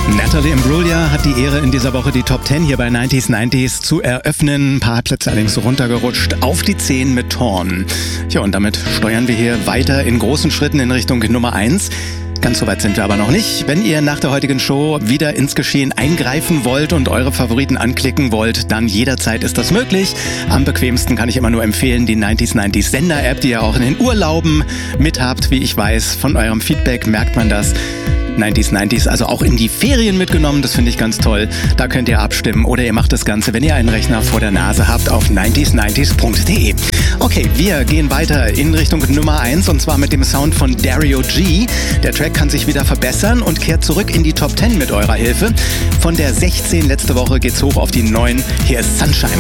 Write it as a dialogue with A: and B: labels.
A: Natalie Imbruglia hat die Ehre, in dieser Woche die Top 10 hier bei 90s zu eröffnen. Ein paar Plätze allerdings runtergerutscht auf die 10 mit Torn. Tja, und damit steuern wir hier weiter in großen Schritten in Richtung Nummer 1. Ganz so weit sind wir aber noch nicht. Wenn ihr nach der heutigen Show wieder ins Geschehen eingreifen wollt und eure Favoriten anklicken wollt, dann jederzeit ist das möglich. Am bequemsten kann ich immer nur empfehlen, die 90s Sender-App, die ihr auch in den Urlauben mithabt. Wie ich weiß, von eurem Feedback merkt man das. 90s, also auch in die Ferien mitgenommen, das finde ich ganz toll. Da könnt ihr abstimmen oder ihr macht das Ganze, wenn ihr einen Rechner vor der Nase habt, auf 90s.de. Okay, wir gehen weiter in Richtung Nummer 1 und zwar mit dem Sound von Dario G. Der Track kann sich wieder verbessern und kehrt zurück in die Top 10 mit eurer Hilfe. Von der 16 letzte Woche geht's hoch auf die 9. Hier ist Sunshine.